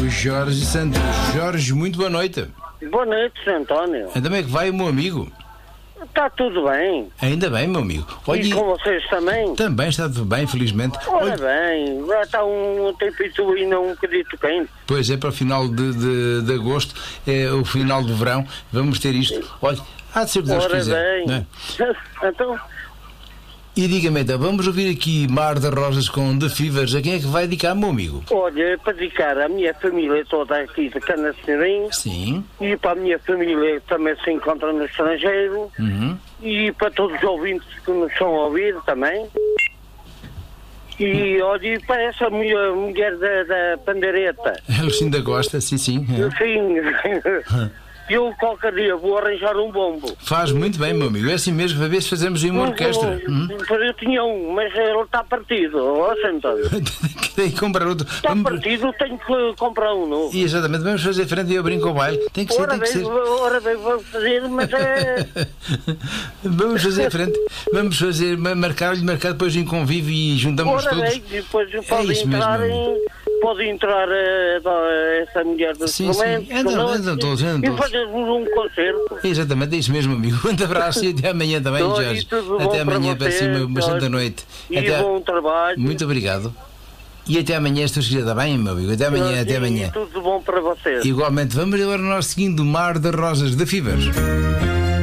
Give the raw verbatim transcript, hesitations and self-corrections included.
Jorge Santos. Jorge, muito boa noite. Boa noite, Sr. António. Ainda bem que vai o meu amigo. Está tudo bem. Ainda bem, meu amigo. Olha, e com vocês também? Também está tudo bem, felizmente. Ora Olha, bem, já está um tempito ainda um bocadito quente. pois é, para o final de, de, de agosto, é o final do verão, vamos ter isto. Olha, há de ser o que Deus Ora quiser. bem. Não é? Então, E diga-me então, vamos ouvir aqui Mar de Rosas com The Fevers. A quem é que vai dedicar, meu amigo? olha, para dedicar à minha família toda aqui de Canasserim Sim. e para a minha família que também se encontra no estrangeiro Uhum. e para todos os ouvintes que nos estão a ouvir também. E olha, e para essa mulher, mulher da, da pandeireta. A Lucinda Costa, sim, sim. É. Sim. Eu qualquer dia vou arranjar um bombo. Faz muito bem, meu amigo. É assim mesmo, para ver se fazemos aí uma orquestra. Hum? Eu tinha um, mas ele está partido. Ó, António. Tem que comprar outro. Está Vamos- partido, tenho que comprar um novo. E, exatamente, vamos fazer frente e eu brinco ao baile. Tem que ser, Ora tem que bem, ser. ora bem, vou fazer, mas é... Vamos fazer frente. Vamos fazer, marcar-lhe, marcar depois em convívio e juntamos Ora todos. bem, depois pode isso entrar mesmo, em... Pode entrar eh, da- essa mulher dos Sim, sim. instrumentos Andam, connosco, andam todos, andam e todos. fazermos um concerto. Exatamente, é isso mesmo, amigo. Um grande abraço e até amanhã também, Então, e Jorge. tudo bom Até para amanhã para vocês, cima, uma Jorge. santa noite. E Até... bom trabalho. Muito obrigado. E até amanhã, se tu quiser, está bem, meu amigo? Até amanhã, até E amanhã. tudo bom para vocês. Igualmente, vamos agora nós seguindo o Mar de Rosas da Fevers.